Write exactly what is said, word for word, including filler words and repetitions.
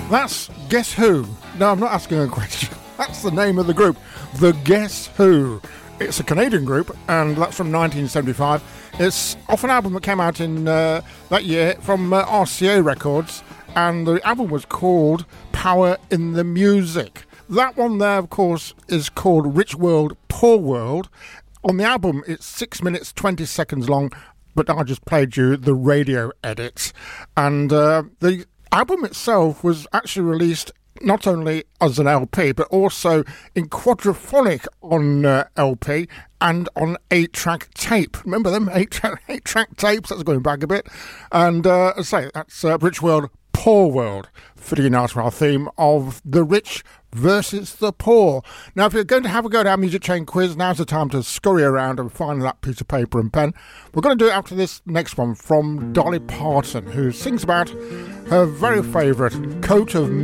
That's Guess Who. No, I'm not asking a question. That's the name of the group. The Guess Who. It's a Canadian group, and that's from nineteen seventy-five. It's off an album that came out in uh, that year from uh, R C A Records, and the album was called Power in the Music. That one there, of course, is called Rich World, Poor World. On the album, it's six minutes, twenty seconds long, but I just played you the radio edits. And uh, the album itself was actually released not only as an L P, but also in quadraphonic on uh, L P and on eight-track tape. Remember them? eight-track, eight-track tapes? That's going back a bit. And uh, as I say, that's uh, Rich World, Poor World, fitting in to our theme of the rich versus the poor. Now, if you're going to have a go at our music chain quiz, now's the time to scurry around and find that piece of paper and pen. We're going to do it after this next one from Dolly Parton, who sings about her very favourite coat of